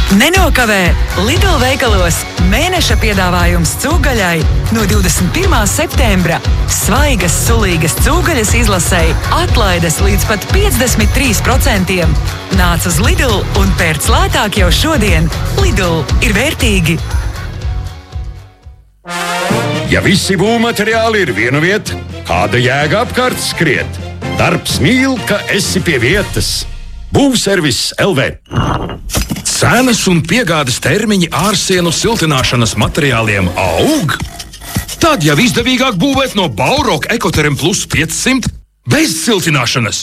Nenokavē Lidl veikalos mēneša piedāvājums cūgaļai no 21. septembra. Svaigas, sulīgas cūgaļas izlasei atlaides līdz pat 53%. Nāc uz Lidl un pērc lētāk jau šodien. Lidl ir vērtīgi. Ja visi būvmateriāli ir vienu vietu, kāda jēga apkārt skriet? Darbs mīl, ka esi pie vietas. Būvserviss LV. Cenas un piegādes termiņi ārsienu siltināšanas materiāliem aug? Tad jau izdevīgāk būvēt no Bauroka Ekoterm Plus 500 bez siltināšanas.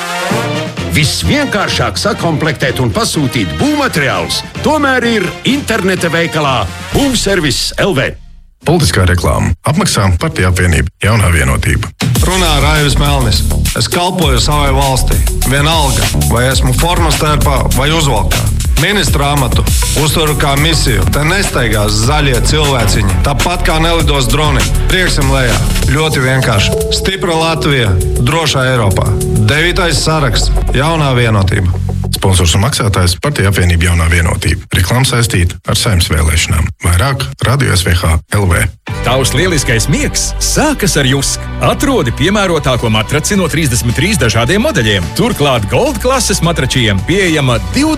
Visvienkāršāk sakomplektēt un pasūtīt būvmateriālus tomēr ir interneta veikalā Būvserviss LV. Politiskā reklāma. Apmaksā Partija apvienība Jaunā vienotība. Runā Raivis Melnis. Es kalpoju savai valstī. Vienalga, vai esmu formas tērpā vai uzvalkā. Ministra amatu uzturu kā misiju. Te nesteigās zaļie cilvēciņi. Tāpat kā nelidos droni. Prieksim lejā. Ļoti vienkārši. Stipra Latvija. Drošā Eiropā. 9. saraksts. Jaunā vienotība. Sponsors un maksātājs Partija apvienība Jaunā vienotība. Reklāma saistīta ar Saeimas vēlēšanām. Vairāk Radio SVH LV. Tavs lieliskais miegs sākas ar Jusk. Atrodi piemērotāko matraci no 33 dažādiem modeļiem. Turklāt Gold klases matračiem pieejama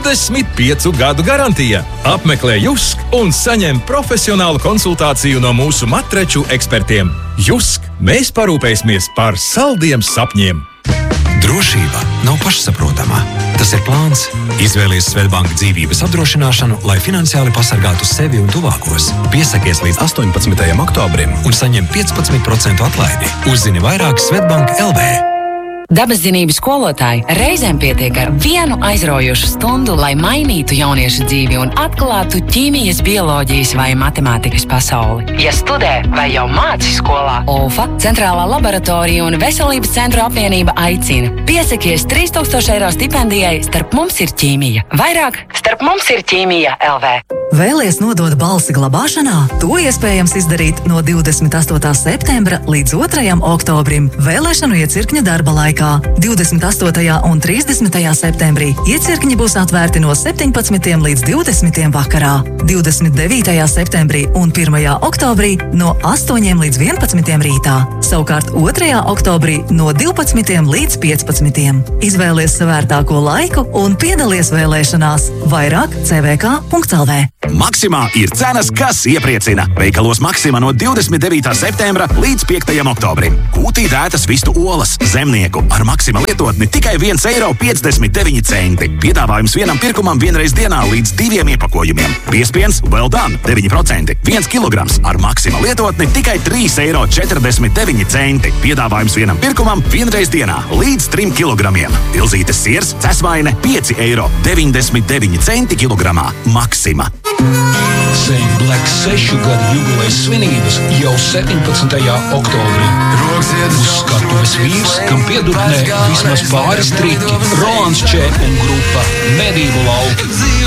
25 gadu garantija. Apmeklē Jusk un saņem profesionālu konsultāciju no mūsu matraču ekspertiem. Jusk, mēs parūpēsimies par saldiem sapņiem. Drošība nav pašsaprotama. Tas ir plāns. Izvēlies Svedbank dzīvības apdrošināšanu, lai finansiāli pasargātu sevi un tuvākos. Piesakies līdz 18. oktobrim un saņem 15% atlaidi. Uzzini vairāk Svedbank LV. Dabaszinības skolotāji reizēm pietiek ar vienu aizraujošu stundu, lai mainītu jauniešu dzīvi un atklātu ķīmijas, bioloģijas vai matemātikas pasauli. Ja studē vai jau māci skolā, OLFA, Centrālā laboratorija un Veselības centru apvienība aicina. Piesakies 3000 eiro stipendijai Starp mums ir ķīmija. Vairāk Starp mums ir ķīmija LV. Vēlies nodot balsi glabāšanā? To iespējams izdarīt no 28. septembra līdz 2. oktobrim vēlēšanu iecirkņa darba laikā. 28. un 30. septembrī iecirkņi būs atvērti no 17. līdz 20. vakarā. 29. septembrī un 1. oktobrī no 8. līdz 11. rītā. Savukārt 2. oktobrī no 12. līdz 15. Izvēlies savērtāko laiku un piedalies vēlēšanās. Vairāk cvk.lv. Maksimā ir cenas, kas iepriecina. Veikalos Maksimā no 29. septembra līdz 5. oktobrim. Kūtī dētas vistu olas, zemnieku ar Maksimā lietotni tikai 1,59 eiro. Piedāvājums vienam pirkumam vienreiz dienā līdz 2 iepakojumiem. Piespiens Well Done 9%. 1 kilograms ar Maksimā lietotni tikai 3,49 eiro. Piedāvājums vienam pirkumam vienreiz dienā līdz 3 kilogramiem. Tilzītes siers, cesvaine 5,99 eiro kilogramā. Maksimā. Saint Black 6 gadu jubilejas svinības jau 17. oktobrī. Uz skatuves vīrs, kam piedurknē vismaz pāris triki, Rolands Č un grupa Medību lauki.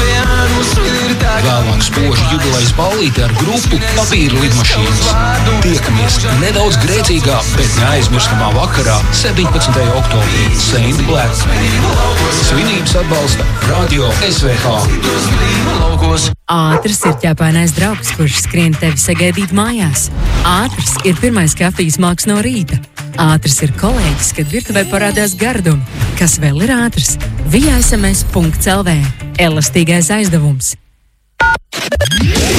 Vēlāk spoži jubilejas ballīte ar grupu Papīra lidmašīnas. Tiekamies nedaudz grēcīgā, bet neaizmirstamā vakarā 17. oktobrī Saint Black. Svinības atbalsta Radio SVH. Ātrs ir ķepainais draugs, kurš skrien tevi sagaidīt mājās. Ātrs ir pirmais kafijas māks no rīta. Ātrs ir kolēģis, kad virtuvē parādās gardumi. Kas vēl ir ātrs? Via SMS.lv. Elastīgais aizdevums.